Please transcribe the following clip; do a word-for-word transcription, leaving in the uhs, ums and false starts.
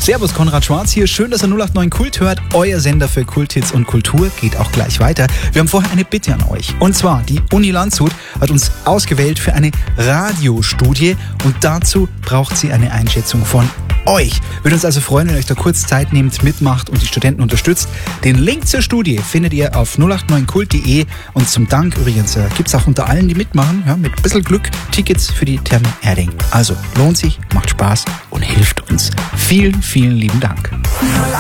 Servus, Konrad Schwarz hier. Schön, dass ihr null acht neun Kult hört. Euer Sender für Kulthits und Kultur geht auch gleich weiter. Wir haben vorher eine Bitte an euch. Und zwar, die Uni Landshut hat uns ausgewählt für eine Radiostudie. Und dazu braucht sie eine Einschätzung von euch. Würde uns also freuen, wenn ihr euch da kurz Zeit nehmt, mitmacht und die Studenten unterstützt. Den Link zur Studie findet ihr auf null acht neun kult punkt de. Und zum Dank übrigens äh, gibt es auch unter allen, die mitmachen, ja, mit ein bisschen Glück, Tickets für die Therme Erding. Also lohnt sich, macht Spaß und hilft uns. Vielen, vielen lieben Dank.